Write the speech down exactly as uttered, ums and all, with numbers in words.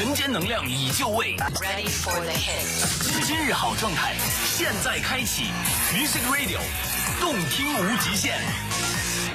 人间能量已就位 Ready for the hit。 今日好状态现在开启 Music Radio， 动听无极限。